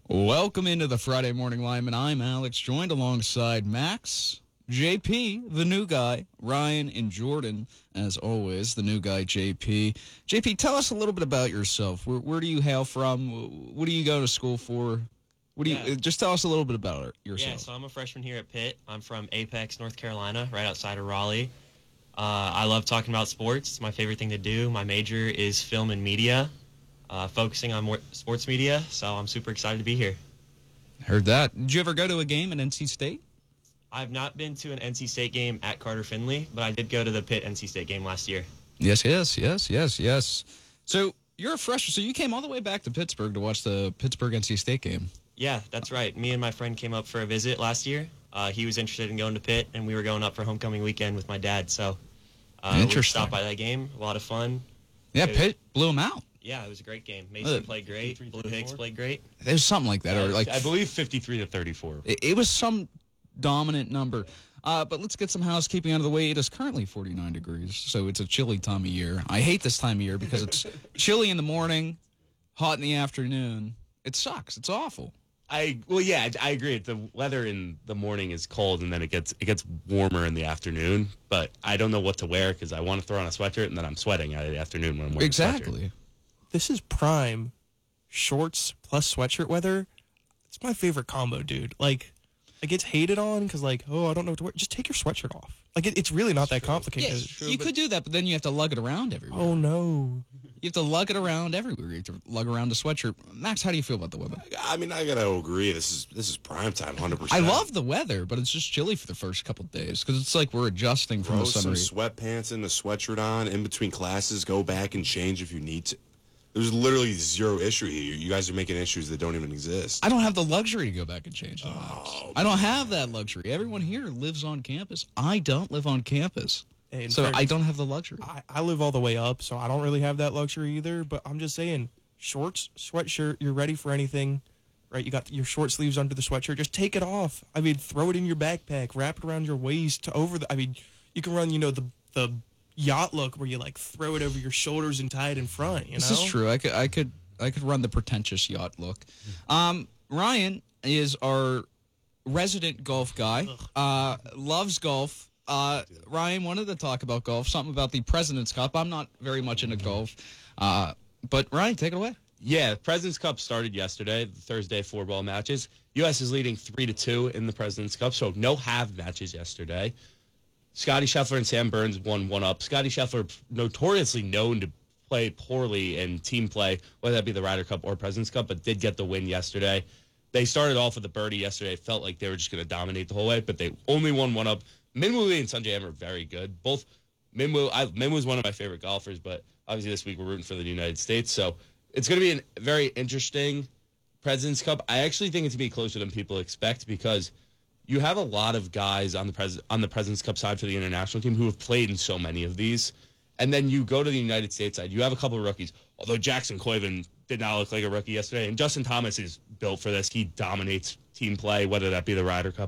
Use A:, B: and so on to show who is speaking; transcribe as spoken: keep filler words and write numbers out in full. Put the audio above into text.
A: Welcome into the Friday Morning Lineman. I'm Alex, joined alongside Max, J P, the new guy, Ryan, and Jordan, as always, the new guy, J P. J P, tell us a little bit about yourself. Where, where do you hail from? What do you go to school for? What do you
B: Yeah.
A: just tell us a little bit about yourself?
B: Yeah, so I'm a freshman here at Pitt. I'm from Apex, North Carolina, right outside of Raleigh. Uh, I love talking about sports. It's my favorite thing to do. My major is film and media, uh, focusing on more sports media, so I'm super excited to be here.
A: Heard that. Did you ever go to a game at N C State?
B: I've not been to an N C State game at Carter Finley, but I did go to the Pitt N C State game last year.
A: Yes, yes, yes, yes, yes. So you're a freshman, so you came all the way back to Pittsburgh to watch the Pittsburgh N C State game.
B: Yeah, that's right. Me and my friend came up for a visit last year. Uh, he was interested in going to Pitt, and we were going up for homecoming weekend with my dad. So uh, we
A: Interesting.
B: stopped by that game. A lot of fun.
A: Yeah,
B: It was-
A: Pitt blew him out.
B: Yeah, it was a great game. Mason
A: Uh,
B: played great. Blue Hicks played great.
A: It was something like that, or like
C: I believe fifty-three to thirty-four.
A: It, it was some dominant number. Uh, but let's get some housekeeping out of the way. It is currently forty-nine degrees, so it's a chilly time of year. I hate this time of year because it's chilly in the morning, hot in the afternoon. It sucks. It's awful.
C: I well, yeah, I, I agree. The weather in the morning is cold, and then it gets it gets warmer in the afternoon. But I don't know what to wear because I want to throw on a sweatshirt, and then I'm sweating at the afternoon when I'm wearing a sweatshirt.
A: Exactly.
D: This is prime shorts plus sweatshirt weather. It's my favorite combo, dude. Like, it gets hated on because, like, oh, I don't know what to wear. Just take your sweatshirt off. Like, it, it's really not that complicated.
A: Yeah, you could do that, but then you have to lug it around everywhere.
D: Oh, no.
A: You have to lug it around everywhere. You have to lug around a sweatshirt. Max, how do you feel about the weather?
E: I mean, I gotta agree. This is this is prime time, hundred
A: I
E: percent.
A: love the weather, but it's just chilly for the first couple of days because it's like we're adjusting from
E: Throw
A: the sun
E: some
A: rays.
E: sweatpants and a sweatshirt on in between classes. Go back and change if you need to. There's literally zero issue here. You guys are making issues that don't even exist.
A: I don't have the luxury to go back and change the maps. I don't have that luxury. Everyone here lives on campus. I don't live on campus.
D: Hey, in
A: So
D: fairness,
A: I don't have the luxury.
D: I, I live all the way up, so I don't really have that luxury either. But I'm just saying, shorts, sweatshirt, you're ready for anything, right? You got your short sleeves under the sweatshirt. Just take it off. I mean, throw it in your backpack, wrap it around your waist, over the. I mean, you can run, you know, the the yacht look where you like throw it over your shoulders and tie it in front. You know,
A: This is true. I could, I could, I could run the pretentious yacht look. Um, Ryan is our resident golf guy. Uh, loves golf. Uh, Ryan wanted to talk about golf. Something about the President's Cup. I'm not very much into golf, uh, but Ryan, take it away.
C: Yeah, President's Cup started yesterday. The Thursday four ball matches. U S is leading three to two in the President's Cup, so no half matches yesterday. Scotty Scheffler and Sam Burns won one up. Scotty Scheffler, notoriously known to play poorly in team play, whether that be the Ryder Cup or President's Cup, but did get the win yesterday. They started off with a birdie yesterday. It felt like they were just going to dominate the whole way, but they only won one up. Minwoo Lee and Sungjae Im are very good. Both Minwoo, I, Minwoo's one of my favorite golfers, but obviously this week we're rooting for the United States, so it's going to be a very interesting President's Cup. I actually think it's going to be closer than people expect because you have a lot of guys on the pres on the President's Cup side for the international team who have played in so many of these. And then you go to the United States side, you have a couple of rookies, although Jackson Coyven did not look like a rookie yesterday. And Justin Thomas is built for this. He dominates team play, whether that be the Ryder Cup